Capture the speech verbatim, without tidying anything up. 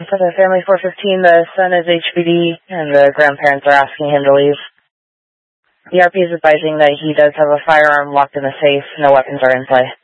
For the family four fifteen, the son is H B D, and the grandparents are asking him to leave. The R P is advising that he does have a firearm locked in the safe. No weapons are in play.